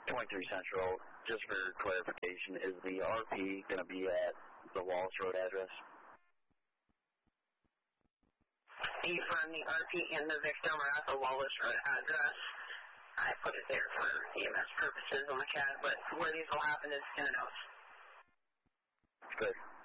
23 Central, just for clarification, is the RP going to be at the Wallace Road address? From the RP and the victim are at the Wallace Road address. I put it there for EMS purposes on the CAD, but where these will happen is in the notes. Good.